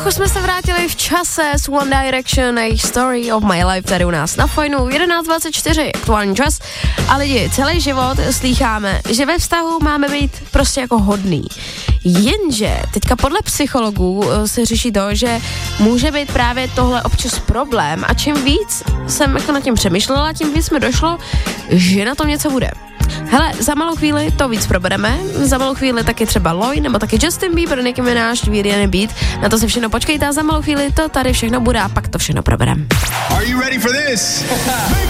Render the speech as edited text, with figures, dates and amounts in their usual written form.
Trochu jsme se vrátili v čase s One Direction a jejich Story of My Life tady u nás na Fajnu 11:24, aktuální čas. A lidi, celý život slýcháme, že ve vztahu máme být prostě jako hodný. Jenže teďka podle psychologů se řeší to, že může být právě tohle občas problém a čím víc jsem jako nad tím přemýšlela, tím víc mi došlo, že na tom něco bude. Hele, za malou chvíli to víc probereme, za malou chvíli taky třeba Lloyd, nebo taky Justin Bieber, Nicki Minaj, Weird and Beat, na to si všechno počkejte a za malou chvíli to tady všechno bude a pak to všechno probereme. Are you ready for this?